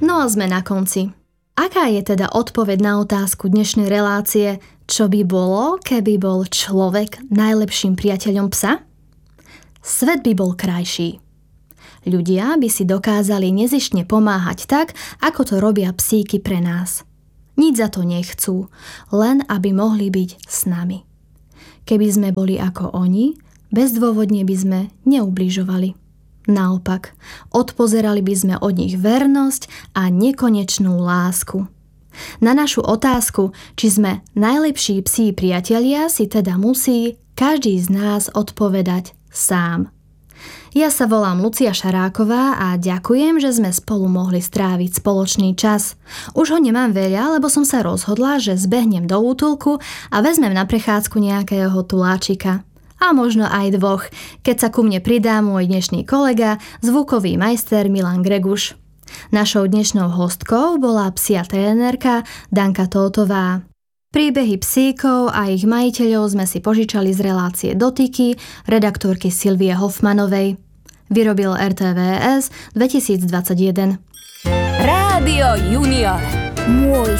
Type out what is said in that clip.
No a sme na konci. Aká je teda odpoveď na otázku dnešnej relácie, čo by bolo, keby bol človek najlepším priateľom psa? Svet by bol krajší. Ľudia by si dokázali nezištne pomáhať tak, ako to robia psíky pre nás. Nič za to nechcú, len aby mohli byť s nami. Keby sme boli ako oni, bezdôvodne by sme neubližovali. Naopak, odpozerali by sme od nich vernosť a nekonečnú lásku. Na našu otázku, či sme najlepší psí priatelia, si teda musí každý z nás odpovedať sám. Ja sa volám Lucia Šaráková a ďakujem, že sme spolu mohli stráviť spoločný čas. Už ho nemám veľa, lebo som sa rozhodla, že zbehnem do útulku a vezmem na prechádzku nejakého tuláčika. A možno aj dvoch, keď sa ku mne pridá môj dnešný kolega, zvukový majster Milan Greguš. Našou dnešnou hostkou bola psia trénerka Danka Tótová. Príbehy psíkov a ich majiteľov sme si požičali z relácie Dotyky redaktorky Silvie Hoffmanovej. Vyrobil RTVS 2021. Rádio Junior. Môj